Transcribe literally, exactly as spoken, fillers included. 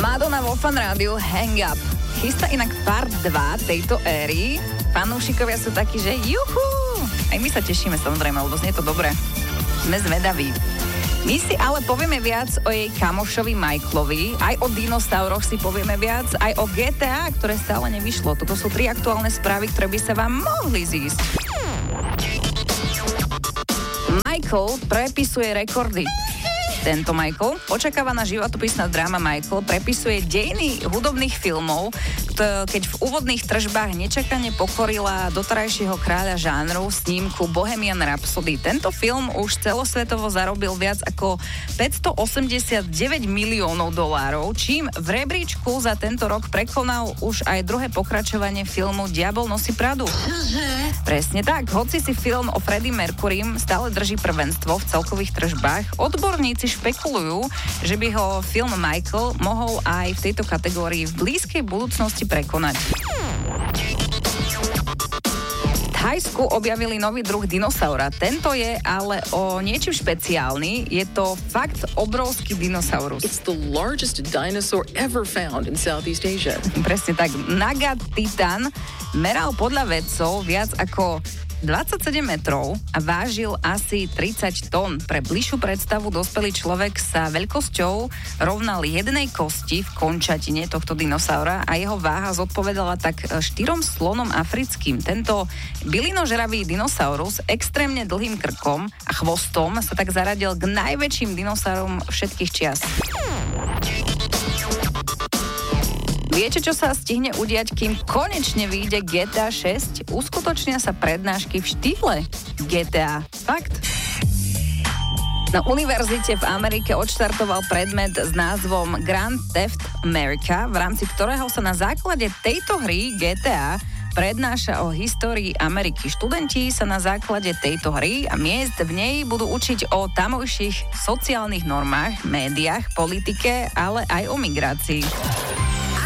Madonna vo Fan Rádiu Hang Up. Chystá inak part dva tejto éry. Fanúšikovia sú takí, že juhu. Aj my sa tešíme samozrejme, lebo znie to dobre. Sme zvedaví. My si ale povieme viac o jej kamošovi Michaelovi, aj o dinosauroch si povieme viac, aj o gé té á, ktoré stále nevyšlo. Toto sú tri aktuálne správy, ktoré by sa vám mohli zísť. Michael prepisuje rekordy. Tento Michael, očakávaná životopisná dráma Michael, prepisuje dejiny hudobných filmov, keď v úvodných tržbách nečakane pokorila doterajšieho kráľa žánru snímku Bohemian Rhapsody. Tento film už celosvetovo zarobil viac ako päťstoosemdesiatdeväť miliónov dolárov, čím v rebríčku za tento rok prekonal už aj druhé pokračovanie filmu Diabol nosí Pradu. Presne tak, hoci si film o Freddie Mercurym stále drží prvenstvo v celkových tržbách, odborníci špekulujú, že by ho film Michael mohol aj v tejto kategórii v blízkej budúcnosti prekonať. V Thajsku objavili nový druh dinosaura. Tento je ale o niečím špeciálny. Je to fakt obrovský dinosaurus. It's the largest dinosaur ever found in Southeast Asia. Presne tak. Naga Titan meral podľa vedcov viac ako dvadsaťsedem metrov a vážil asi tridsať tón. Pre bližšiu predstavu dospelý človek sa veľkosťou rovnal jednej kosti v končatine tohto dinosaura a jeho váha zodpovedala tak štyrom slonom africkým. Tento bylinožravý dinosaurus extrémne dlhým krkom a chvostom sa tak zaradil k najväčším dinosaurom všetkých čias. Viete, čo sa stihne udiať, kým konečne vyjde gé té á šesť? Uskutočnia sa prednášky v štýle gé té á. Fakt. Na univerzite v Amerike odštartoval predmet s názvom Grand Theft America, v rámci ktorého sa na základe tejto hry gé té á prednáša o histórii Ameriky. Študenti sa na základe tejto hry a miest v nej budú učiť o tamojších sociálnych normách, médiách, politike, ale aj o migrácii.